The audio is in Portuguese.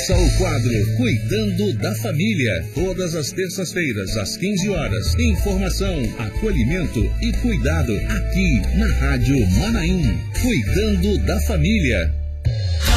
Ouça o quadro Cuidando da Família, todas as terças-feiras, às 15 horas. Informação, acolhimento e cuidado aqui na Rádio Manaim. Cuidando da Família.